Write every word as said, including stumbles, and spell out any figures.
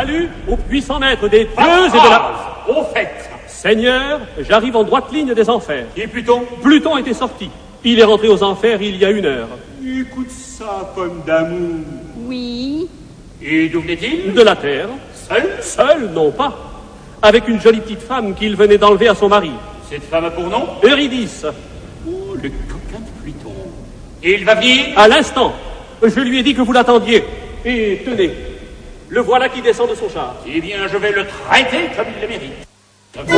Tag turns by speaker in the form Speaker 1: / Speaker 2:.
Speaker 1: Salut au puissant maître des dieux et de la...
Speaker 2: Au fait.
Speaker 1: Seigneur, j'arrive en droite ligne des enfers.
Speaker 2: Et Pluton?
Speaker 1: Pluton était sorti. Il est rentré aux enfers il y a une heure.
Speaker 2: Écoute ça, pomme d'amour.
Speaker 3: Oui.
Speaker 2: Et d'où venait-il?
Speaker 1: De la terre.
Speaker 2: Seul?
Speaker 1: Seul, non pas. Avec une jolie petite femme qu'il venait d'enlever à son mari.
Speaker 2: Cette femme a pour nom?
Speaker 1: Eurydice.
Speaker 2: Oh, le coquin de Pluton. Et il va venir?
Speaker 1: À l'instant. Je lui ai dit que vous l'attendiez. Et tenez, le voilà qui descend de son char.
Speaker 2: Eh bien, je vais le traiter comme il le mérite.